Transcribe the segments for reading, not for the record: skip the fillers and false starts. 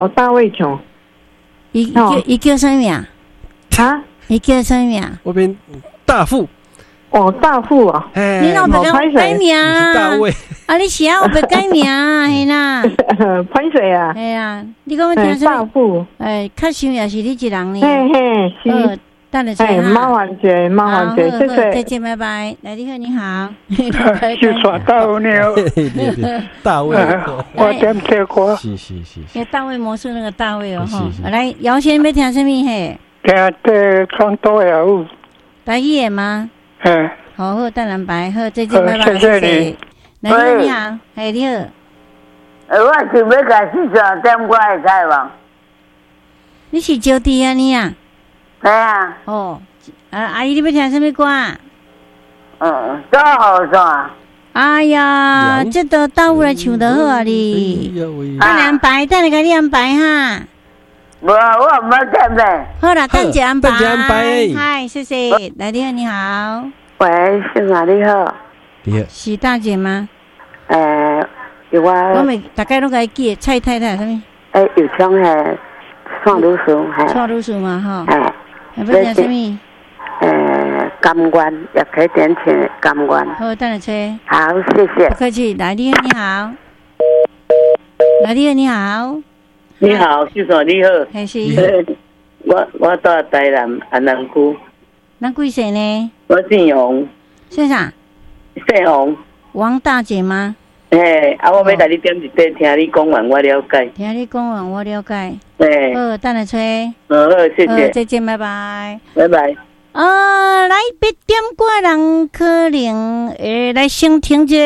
哦，大卫琼。 伊叫什么名？ 啊？ 伊叫什么名？ 我变大富。 哦，大富啊！ 你老别改名啊！ 大卫啊，你是啊，别改名啊，嘿啦。 潘水啊！ 哎呀，你讲我听说大富。 较想也是你一人呢。 嘿嘿，是。 等下再哈。 麻烦姐，谢谢。 再见，拜拜。来，你好，你好。 是耍大卫你好。 大卫， 我点这歌。 是。 那大卫魔术那个大卫哦哈。来，姚先要听什么嘿？ 听这唱多呀有。 台语吗？好，淡蓝白，好，再见，拜拜， 谢谢你。 来，你好，你好。 我想要甲40点歌会使无？ 你是招娣啊你啊？ 对啊。 哦，阿姨你要听什么歌啊？ 多好耍。 哎呀，这都倒来唱得好啊你。淡蓝白，等下甲你安排哈。 无，我唔要点呗。 好啦，等下安排。 嗨， 谢谢。来，你好，你好。 喂，是哪里好？ 你好， 是大姐吗？ 有啊。 我们大概都该记蔡太太什么？ 有枪嘿，创读书嘿。 创读书嘛哈。要讲什么？ 甘愿也可以点请甘愿。 好，等下吹。 好，谢谢。 不客气。来，你好，你好。来，你好，你好。 你好，是说你好。 还是。 我住台南安南区。 那几岁呢？ 我姓王。 姓啥？ 姓王。 王大姐吗？ 我要甲你点一句，听你讲完我了解。 听你讲完我了解。好，等下吹。 好，谢谢。 再见，拜拜。 拜拜。 来别点歌人可能来先听者，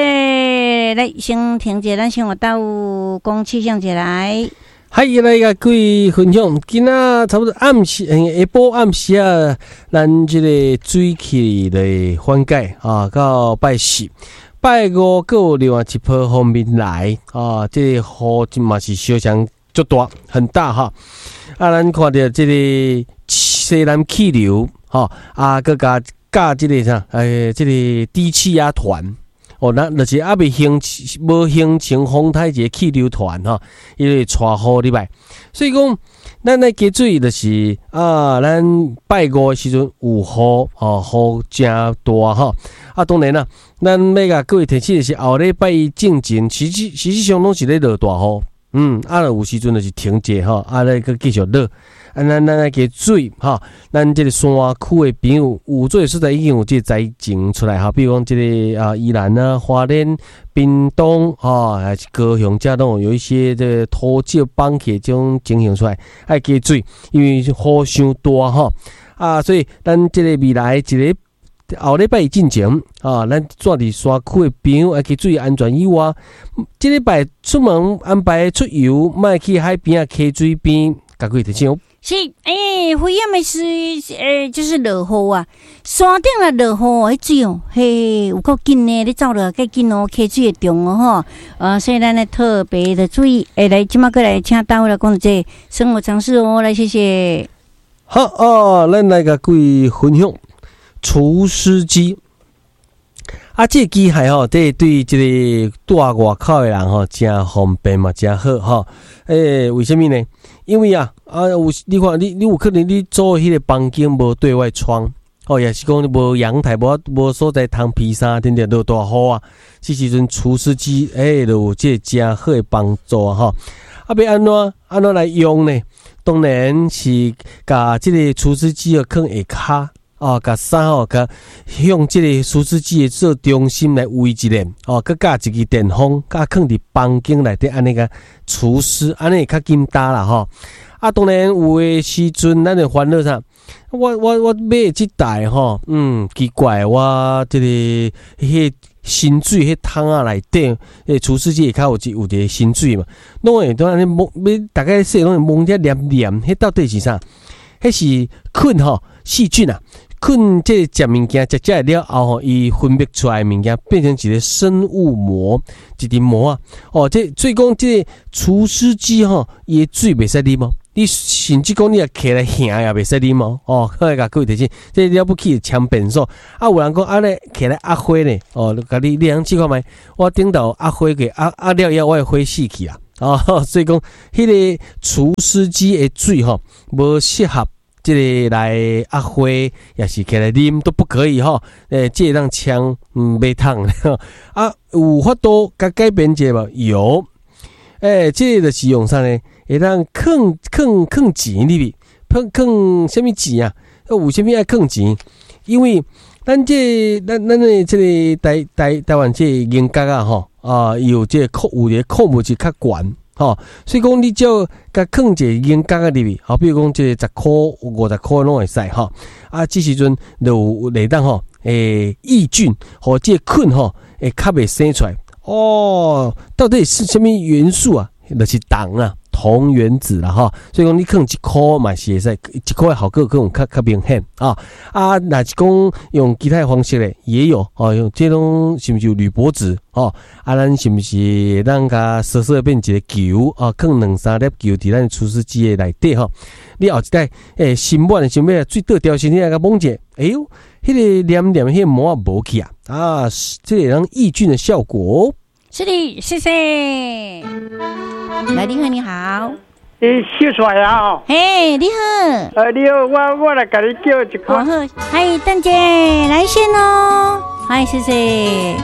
咱先话到讲气象者来。 嗨，来甲各位分享，今仔差不多暗时，下晡暗时啊，咱这个水气的缓解啊，到拜四、拜五，各有另外一波方面来啊，这个雨嘛是小强足大，很大哈。咱看到这个西南气流哈，佮加这个啥，这个低气压团。那就是未形成风台一个气流团哈，伊会带雨入来，所以讲咱来加注意就是咱拜五的时阵有雨雨真大哈。当然啦，咱要甲各位提醒的是后礼拜一正前，实际上拢是咧落大雨，有时阵就是停者哈，来佮继续落。咱来加注意哈，咱这个山区的朋友有做实在已经有这灾情出来哈，比如讲这个宜兰啊、花莲、屏东还是高雄，这拢有一些这个土石崩起这种情形出来，爱加注意，因为雨伤大哈所以咱这个未来一个后礼拜一进前咱住伫山区的朋友爱加注意安全以外，这礼拜出门安排出游，莫去海边啊、溪水边，甲各位提醒。 是，危险的是，就是落雨啊，山顶啊落雨，迄水哦，有够紧呢，你走落较紧哦，溪水会重哦吼，所以咱来特别的注意，来，即马过来请大卫来讲这生活常识哦，来谢谢。 好咱来甲各位分享除湿机。这个机械对这个住外口的人真方便嘛，真好哈。为什么呢？因为你看你有可能你租迄个房间无对外窗，也是讲无阳台，无所在通披衫，等等落大雨啊。这时阵除湿机就有这个真好的帮助哈。要安怎来用呢？当然是甲这个除湿机放下骹。甲衫甲向这个除湿机做中心来围一连佮加一支电风，甲放伫房间内底，安尼个除湿，安尼会较紧搭啦当然有的时阵，咱会烦恼啥？我买这台奇怪，我这个迄新水迄桶啊内底，除湿机会较有一个新水嘛，拢会当安尼摸，大概说拢会摸只黏黏，迄到底是啥？迄是菌细菌啊。菌这食物件食了后伊分泌出来的物件变成一个生物膜，一层膜啊。所以讲这个除湿机伊的水袂使啉哦，你甚至讲你也起来行也袂使啉哦。好甲各位提醒，这了不起强便所。有人讲咧起来压火呢，甲你通试看觅，我顶头压火过压了以后，我的火死去啊。 所以讲，迄个除湿机的水吼，无适合这个来压花，也是起来啉都不可以吼。这让枪袂烫啊，有法度甲改变一下无？有，这个就是用啥呢？会当放钱里面，放什么钱啊？有啥物爱放钱？因为咱的这个台湾这严格啊吼有这个有的科目是较悬吼，所以讲你只要甲放一个严格啊里面，好比如讲这10块、50块拢会使吼。这时阵就有来当吼抑菌或这菌吼会较袂生出来。到底是什么元素啊？就是铜啊。铜原子啦哈，所以讲你放1块嘛是会使，1块的效果可能较明显啊。那是讲用其他的方式咧，也有用这种是不是有铝箔纸咱是不是咱甲缩变一个球放2-3粒球伫咱除湿机的内底吼。你后一代心满想要水倒掉身体甲摸者，哎呦，迄个黏迄个膜无去啊，这个让抑菌的效果。 是的，谢谢。来，你好，你好。 小帅啊！ 嘿，你好。 你好，我来给你叫一个。 好，嗨，蛋姐来先哦。嗨，谢谢。